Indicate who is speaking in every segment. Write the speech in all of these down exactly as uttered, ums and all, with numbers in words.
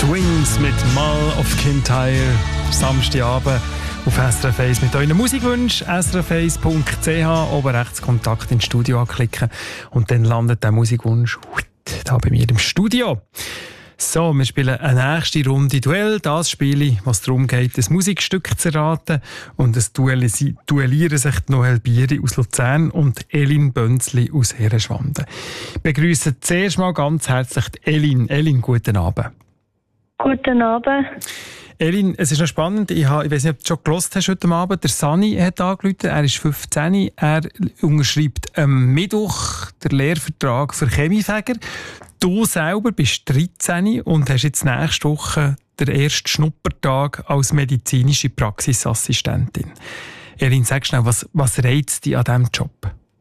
Speaker 1: Wings mit Mal of Kintyre, Samstagabend auf S R F eins mit euren Musikwünschen. S R F eins Punkt C H, oben rechts Kontakt ins Studio anklicken und dann landet der Musikwunsch da bei mir im Studio. So, wir spielen eine nächste Runde Duell. Das Spiel, was darum geht, ein Musikstück zu erraten. Und es duellisi- duellieren sich Noel Bieri aus Luzern und Elin Bönzli aus Herenschwanden. Ich begrüsse zuerst mal ganz herzlich Elin. Elin, guten Abend.
Speaker 2: Guten Abend.
Speaker 1: Elin, es ist noch spannend. Ich, habe, ich weiß nicht, ob du schon gehört hast heute Abend. Der Sani hat angerufen. Er ist fünfzehn. Er unterschreibt am Mittwoch den Lehrvertrag für Chemiefäger. Du selber bist dreizehn und hast jetzt nächste Woche den ersten Schnuppertag als medizinische Praxisassistentin. Elin, sag schnell, was, was reizt dich an diesem Job?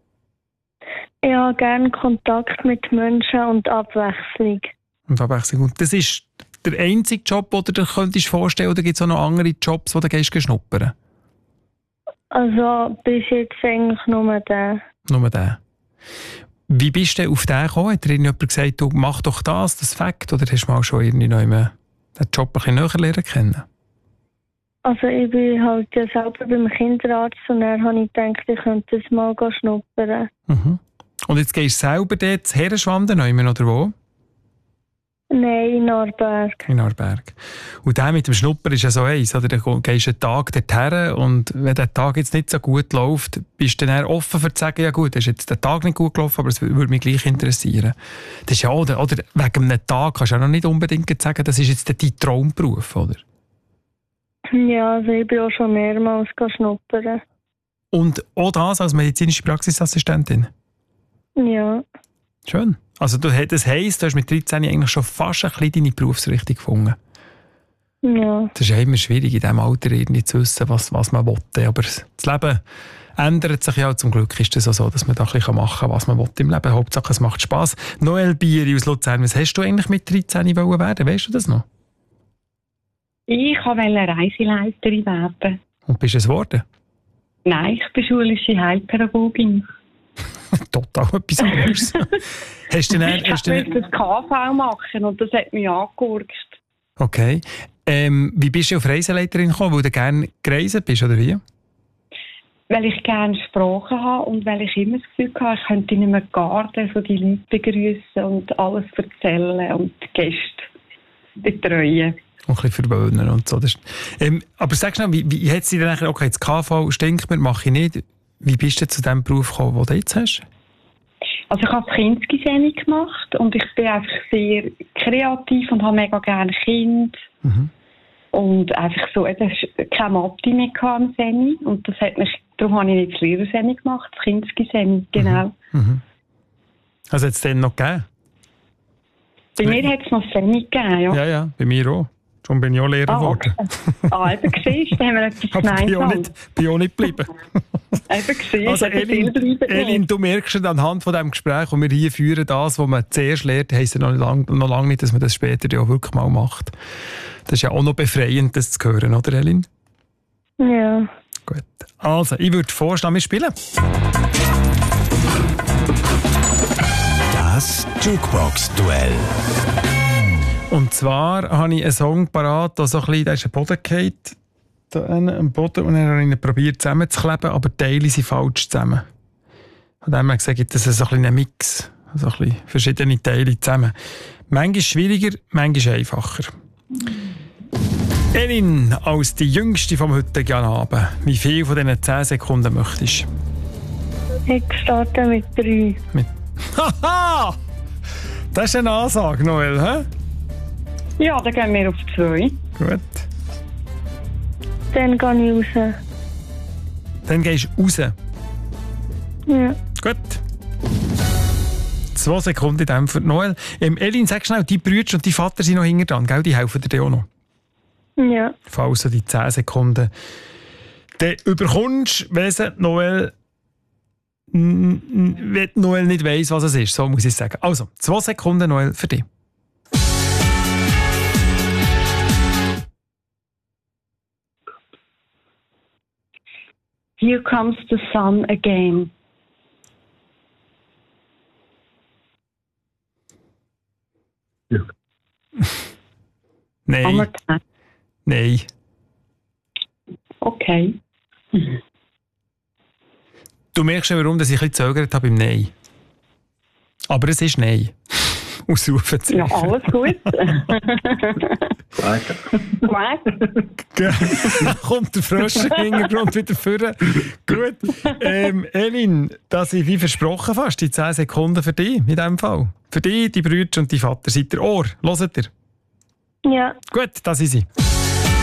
Speaker 2: Ich habe gerne Kontakt mit Menschen und Abwechslung.
Speaker 1: Und Abwechslung. Und das ist der einzige Job, den du dir könntest vorstellen, oder gibt es auch noch andere Jobs, wo du gehst schnuppern?
Speaker 2: Also bis jetzt eigentlich nur der.
Speaker 1: Nur der. Wie bist du auf den gekommen? Hat dir jemand gesagt, du mach doch das, das Fakt, oder hast du mal schon irgendwie noch den Job ein bisschen näher lernen kennen?
Speaker 2: Also ich bin halt ja selber beim Kinderarzt und dann habe ich gedacht, ich könnte das mal schnuppern.
Speaker 1: Mhm. Und jetzt gehst du selber dort zu Herenschwanden, oder wo?
Speaker 2: Nein, in Arberg.
Speaker 1: In Arberg. Und der mit dem Schnupper ist ja so eins, oder? Du gehst einen Tag dorthin und wenn der Tag jetzt nicht so gut läuft, bist du dann offen für zu sagen, ja gut, ist jetzt der Tag nicht gut gelaufen, aber es würde mich gleich interessieren. Das ist ja, oder, oder wegen einem Tag kannst du ja noch nicht unbedingt sagen, das ist jetzt dein Traumberuf, oder?
Speaker 2: Ja, also ich bin auch schon mehrmals schnuppern.
Speaker 1: Und auch das als medizinische Praxisassistentin?
Speaker 2: Ja.
Speaker 1: Schön. Also du, das heisst, du hast mit dreizehn eigentlich schon fast ein bisschen deine Berufsrichtung gefunden.
Speaker 2: Ja.
Speaker 1: Das ist ja immer schwierig, in diesem Alter irgendwie zu wissen, was, was man will. Aber das Leben ändert sich ja. Zum Glück ist es auch so, dass man da ein bisschen machen kann, was man will im Leben. Hauptsache, es macht Spass. Noel Bieri aus Luzern, was hast du eigentlich mit dreizehn werden wollen? Weißt du das noch?
Speaker 3: Ich wollte Reiseleiterin werden.
Speaker 1: Und bist du es geworden?
Speaker 3: Nein, ich bin schulische Heilpädagogin.
Speaker 1: Total etwas anderes. Hast du dann,
Speaker 3: ich
Speaker 1: hast du
Speaker 3: wollte das K V machen und das hat mich angegurkt.
Speaker 1: Okay. Ähm, wie bist du auf Reiseleiterin gekommen? Weil du gerne gereist bist, oder wie?
Speaker 3: Weil ich gerne Sprachen habe und weil ich immer das Gefühl hatte, ich könnte in einem Garten so die Leute begrüßen und alles erzählen und die Gäste betreuen.
Speaker 1: Und ein bisschen verwöhnen und so. Das ist, ähm, aber sag schnell, wie, wie hat sie dann nachher, okay, das K V stinkt mir, mache ich nicht. Wie bist du zu dem Beruf gekommen, den du jetzt hast?
Speaker 3: Also ich habe das Kindsgesehen gemacht und ich bin einfach sehr kreativ und habe mega gerne Kinder. Mhm. Und einfach so, eben keine Mathe mehr am Seni. Und das hat mich, darum habe ich nicht das Lehrerseni gemacht, das Kindsgesehen, genau.
Speaker 1: Mhm. Mhm. Also hat es den noch gegeben?
Speaker 3: Bei mir hat es noch Seni gegeben, ja.
Speaker 1: Ja, ja, bei mir auch. Schon bin ich auch Lehrer geworden.
Speaker 3: Ah, okay. ah, eben siehst du, da haben wir etwas gemeinsam.
Speaker 1: Ich bin auch nicht geblieben.
Speaker 3: Eben gesehen,
Speaker 1: also Elin, Elin, du merkst schon anhand von diesem Gespräch, das wir hier führen, das, was man zuerst lernt, heisst ja noch lange noch lang nicht, dass man das später ja wirklich mal macht. Das ist ja auch noch befreiend, das zu hören, oder Elin?
Speaker 2: Ja.
Speaker 1: Gut. Also, ich würde vorschlagen, wir spielen.
Speaker 4: Das Jukebox-Duell.
Speaker 1: Und zwar habe ich einen Song parat, der so ein bisschen, der ist am Boden gefallen, da am Boden, und dann habe ich ihn probiert zusammenzukleben, aber die Teile sind falsch zusammen. Von dem her gesagt, gibt es so ein bisschen einen Mix, so ein bisschen verschiedene Teile zusammen. Manchmal schwieriger, manchmal einfacher. Elin, als die Jüngste vom heutigen Abend, wie viel von diesen zehn Sekunden möchtest
Speaker 2: du? Ich starte mit drei.
Speaker 1: Mit Haha! Das ist eine Ansage, Noel, hä?
Speaker 3: Ja, dann gehen wir auf zwei.
Speaker 1: Gut.
Speaker 2: Dann gehe ich raus.
Speaker 1: Dann gehst du raus?
Speaker 2: Ja.
Speaker 1: Gut. Zwei Sekunden in dem für Noel. Ähm, Elin, sag schnell, die Brüder und die Vater sind noch hinten dran, gell? Die helfen dir auch noch.
Speaker 2: Ja.
Speaker 1: Falls du die zehn Sekunden dann überkommst, wenn Noel, wenn Noel nicht weiss, was es ist. So muss ich sagen. Also, zwei Sekunden, Noel, für dich.
Speaker 3: Here comes the sun again.
Speaker 5: Ja.
Speaker 1: Nein.
Speaker 3: Amartey.
Speaker 1: Nein.
Speaker 3: Okay.
Speaker 1: Du merkst schon, warum ich ein bisschen zögert habe beim Nein. Aber es ist Nein. Ausrufezeichen.
Speaker 3: Ja, alles gut.
Speaker 1: Gut. Kommt der Frosch im Hintergrund wieder vor. Gut. Ähm, Elin, das sind wie versprochen fast die zehn Sekunden für dich in diesem Fall. Für dich, die Brüder und die Vater. Seid ihr Ohr? Hört ihr?
Speaker 2: Ja.
Speaker 1: Gut, das ist sie.